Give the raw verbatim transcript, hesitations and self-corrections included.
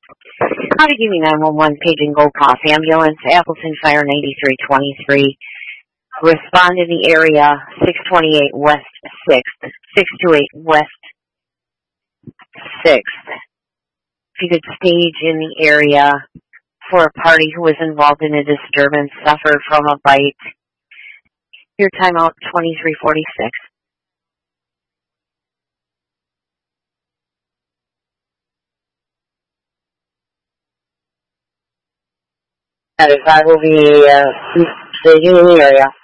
How to give me nine one one paging Gold Cross ambulance, Appleton Fire ninety-three twenty-three. Respond in the area six twenty-eight West sixth, six twenty-eight West sixth. If you could stage in the area for a party who was involved in a disturbance, suffered from a bite. Your timeout twenty-three forty-six. That is, I will be uh, staging in the area.